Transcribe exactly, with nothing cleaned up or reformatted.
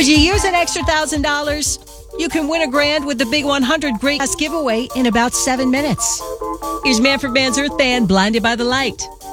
Could you use an extra one thousand dollars? You can win a grand with the Big one hundred Great Guess giveaway in about seven minutes. Here's Manfred Mann's Earth Band, Blinded by the Light.